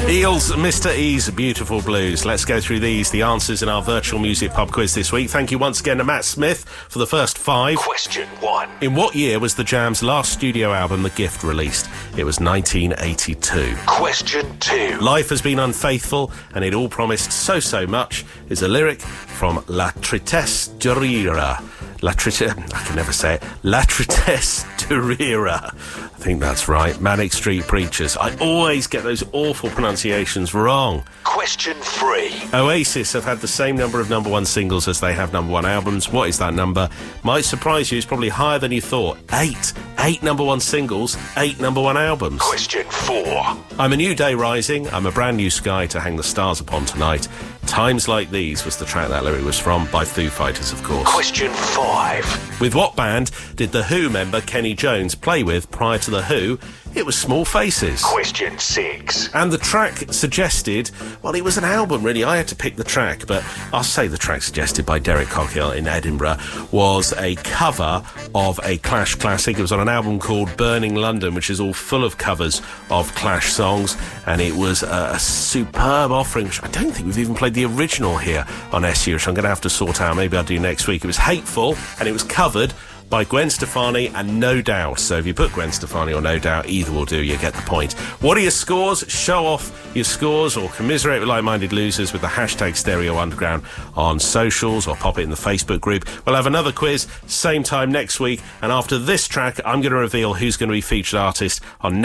Eels, Mr. E's Beautiful Blues. Let's go through the answers in our virtual music pub quiz this week. Thank you once again to Matt Smith for the first 5. Question 1. In what year was the Jam's last studio album, The Gift, released? It was 1982. Question 2. Life has been unfaithful and it all promised so much is a lyric from La Tristesse de Rire. I can never say it. La Tristesse de Rire. I think that's right. Manic Street Preachers. I always get those awful pronunciations wrong. Question 3. Oasis have had the same number of number one singles as they have number one albums. What is that number? Might surprise you, it's probably higher than you thought. 8. 8 number one singles, 8 number one albums. Question 4. I'm a new day rising, I'm a brand new sky to hang the stars upon tonight. Times Like These was the track that lyric was from, by Foo Fighters, of course. Question 5. With what band did The Who member Kenny Jones play with prior to The Who? It was Small Faces. Question 6. And the track suggested, well, it was an album, really. I had to pick the track, but I'll say the track suggested by Derek Cockhill in Edinburgh was a cover of a Clash classic. It was on an album called Burning London, which is all full of covers of Clash songs, and it was a superb offering, which I don't think we've even played the original here on SU, which I'm going to have to sort out. Maybe I'll do next week. It was Hateful, and it was covered by Gwen Stefani and No Doubt. So if you put Gwen Stefani or No Doubt, either will do, you get the point. What are your scores? Show off your scores or commiserate with like-minded losers with the hashtag Stereo Underground on socials, or pop it in the Facebook group. We'll have another quiz, same time next week, and after this track, I'm going to reveal who's going to be featured artist on